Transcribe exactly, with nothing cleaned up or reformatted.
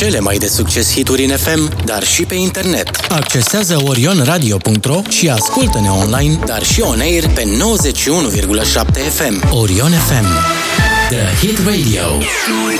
cele mai de succes hituri în F M, dar și pe internet. Accesează orion radio punct ro și ascultă-ne online, dar și on-air pe nouăzeci și unu virgulă șapte F M. Orion F M. The Hit Radio.